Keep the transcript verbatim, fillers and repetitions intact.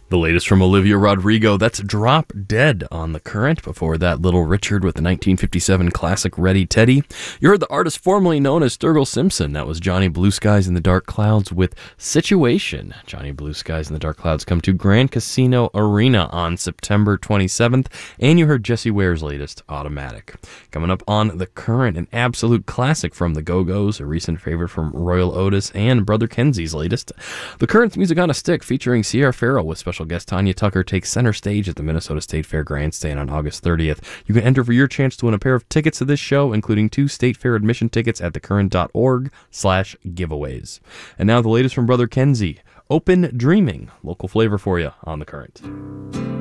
The latest from Olivia Rodrigo, that's Drop Dead on The Current. Before that, Little Richard with the nineteen fifty-seven classic Ready Teddy. You heard the artist formerly known as Sturgill Simpson. That was Johnny Blue Skies in the Dark Clouds with Situation. Johnny Blue Skies in the Dark Clouds come to Grand Casino Arena on September twenty-seventh. And you heard Jessie Ware's latest, Automatic. Coming up on The Current, an absolute classic from the Go-Go's, a recent favorite from Royal Otis, and Brother Kenzie's latest. The Current's Music on a Stick featuring Sierra Farrell with special guest Tanya Tucker takes center stage at the Minnesota State Fair Grandstand on August thirtieth. You can enter for your chance to win a pair of tickets to this show, including two State Fair admission tickets at thecurrent.org slash giveaways. And now the latest from Brother Kenzie, Open Dreaming, local flavor for you on The Current.